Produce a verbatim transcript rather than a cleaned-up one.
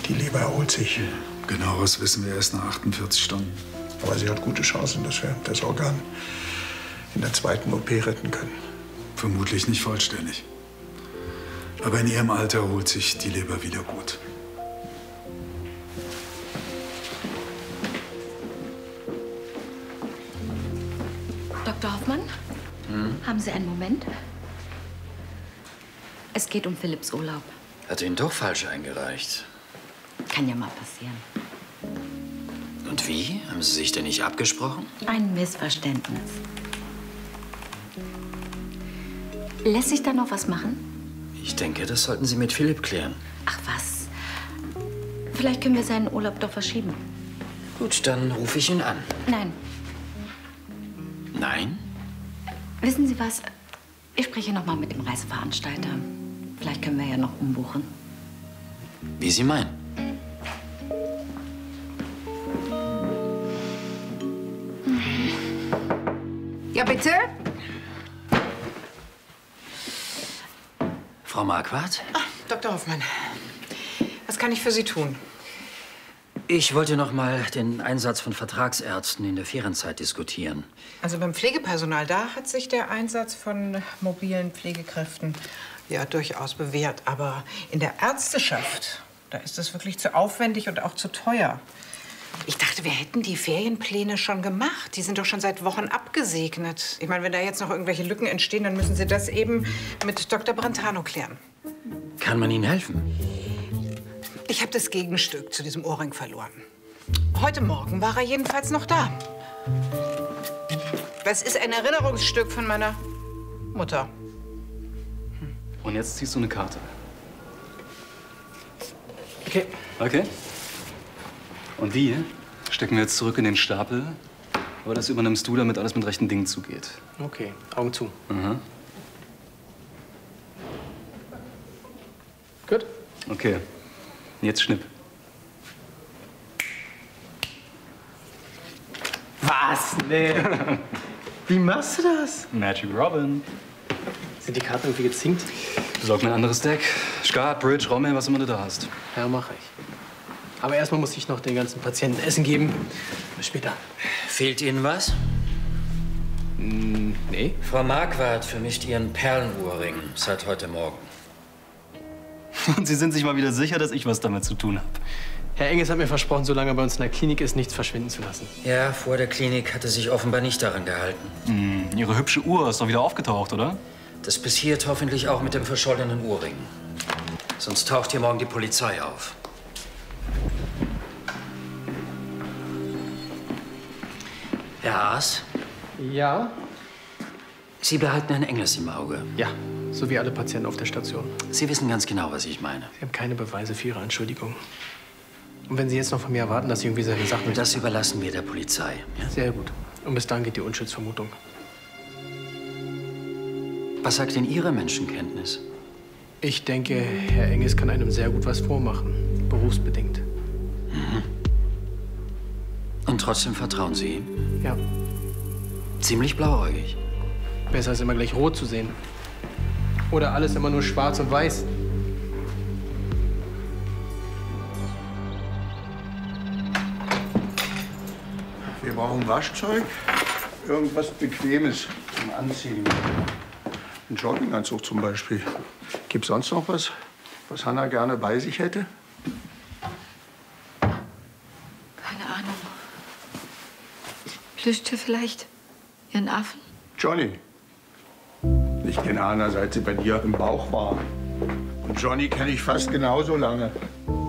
Die Leber erholt sich. Genaueres wissen wir erst nach achtundvierzig Stunden. Aber sie hat gute Chancen, dass wir das Organ in der zweiten O P retten können. Vermutlich nicht vollständig. Aber in ihrem Alter erholt sich die Leber wieder gut. Doktor Hoffmann, hm? Haben Sie einen Moment? Es geht um Philipps Urlaub. Hat ihn doch falsch eingereicht. Kann ja mal passieren. Und wie? Haben Sie sich denn nicht abgesprochen? Ein Missverständnis. Lässt sich da noch was machen? Ich denke, das sollten Sie mit Philipp klären. Ach was. Vielleicht können wir seinen Urlaub doch verschieben. Gut, dann rufe ich ihn an. Nein. Nein? Wissen Sie was? Ich spreche noch mal mit dem Reiseveranstalter. Vielleicht können wir ja noch umbuchen. Wie Sie meinen. Ja, bitte? Frau Marquardt? Ach, Doktor Hoffmann, was kann ich für Sie tun? Ich wollte noch mal den Einsatz von Vertragsärzten in der Ferienzeit diskutieren. Also beim Pflegepersonal, da hat sich der Einsatz von mobilen Pflegekräften ja durchaus bewährt. Aber in der Ärzteschaft, da ist es wirklich zu aufwendig und auch zu teuer. Ich dachte, wir hätten die Ferienpläne schon gemacht. Die sind doch schon seit Wochen abgesegnet. Ich meine, wenn da jetzt noch irgendwelche Lücken entstehen, dann müssen Sie das eben mit Doktor Brentano klären. Kann man Ihnen helfen? Ich habe das Gegenstück zu diesem Ohrring verloren. Heute Morgen war er jedenfalls noch da. Das ist ein Erinnerungsstück von meiner Mutter. Und jetzt ziehst du eine Karte. Okay. Okay. Und die stecken wir jetzt zurück in den Stapel. Aber das übernimmst du, damit alles mit rechten Dingen zugeht. Okay, Augen zu. Aha. Gut. Okay. Jetzt Schnipp. Was? Nee. Wie machst du das? Magic Robin. Sind die Karten irgendwie gezinkt? Besorg mir ein anderes Deck. Skat, Bridge, Rommel, was immer du da hast. Ja, mache ich. Aber erstmal muss ich noch den ganzen Patienten Essen geben. Bis später. Fehlt Ihnen was? Mm, nee. Frau Marquardt vermischt Ihren Perlenuhrring seit heute Morgen. Und Sie sind sich mal wieder sicher, dass ich was damit zu tun habe? Herr Enges hat mir versprochen, solange er bei uns in der Klinik ist, nichts verschwinden zu lassen. Ja, vor der Klinik hat er sich offenbar nicht daran gehalten. Hm, Ihre hübsche Uhr ist doch wieder aufgetaucht, oder? Das passiert hoffentlich auch mit dem verschollenen Ohrring. Sonst taucht hier morgen die Polizei auf. Herr Haas? Ja? Sie behalten Herrn Engels im Auge. Ja, so wie alle Patienten auf der Station. Sie wissen ganz genau, was ich meine. Sie haben keine Beweise für Ihre Anschuldigung. Und wenn Sie jetzt noch von mir erwarten, dass Sie irgendwie seine Sachen... Das überlassen wir der Polizei. Ja? Sehr gut. Und bis dahin geht die Unschuldsvermutung. Was sagt denn Ihre Menschenkenntnis? Ich denke, Herr Enges kann einem sehr gut was vormachen. Berufsbedingt. Mhm. Und trotzdem vertrauen Sie ihm? Ja. Ziemlich blauäugig. Besser als immer gleich rot zu sehen. Oder alles immer nur schwarz und weiß. Wir brauchen Waschzeug, irgendwas Bequemes zum Anziehen. Ein Jogginganzug zum Beispiel. Gibt's sonst noch was, was Hanna gerne bei sich hätte? Keine Ahnung. Plüschtier vielleicht? Ihren Affen? Johnny. Ich kenne Hanna, seit sie bei dir im Bauch war. Und Johnny kenne ich fast genauso lange.